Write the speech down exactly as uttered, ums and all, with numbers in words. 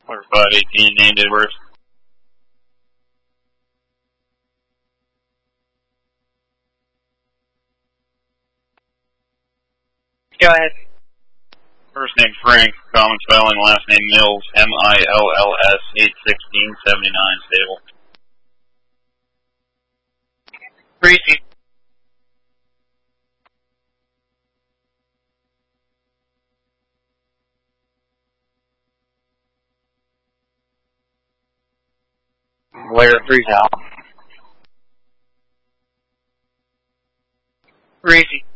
Or five eighteen, named Edwards. Go ahead. First name Frank, common spelling, last name Mills, M I L L S, eight sixteen seventy-nine, stable. Breezy. Layer three's out. Breezy.